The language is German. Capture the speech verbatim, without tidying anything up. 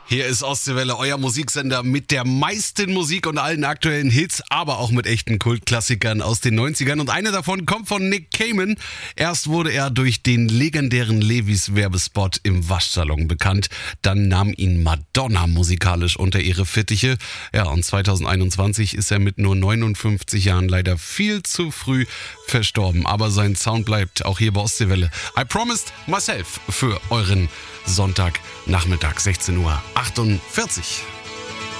Hier ist Ostseewelle, euer Musiksender mit der meisten Musik und allen aktuellen Hits, aber auch mit echten Kultklassikern aus den neunzigern. Und eine davon kommt von Nick Cayman. Erst wurde er durch den legendären Levi's Werbespot im Waschsalon bekannt. Dann nahm ihn Madonna musikalisch unter ihre Fittiche. Ja, und zweitausendeinundzwanzig ist er mit nur neunundfünfzig Jahren leider viel zu früh verstorben. Aber sein Sound bleibt auch hier bei Ostseewelle. I promised myself für euren Sonntagnachmittag, sechzehn Uhr achtundvierzig.